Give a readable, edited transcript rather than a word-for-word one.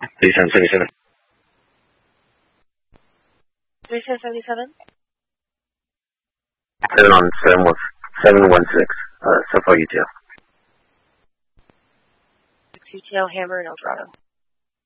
3777. 3777. 7 on 716. So far UTL. UTL Hammer in El Dorado.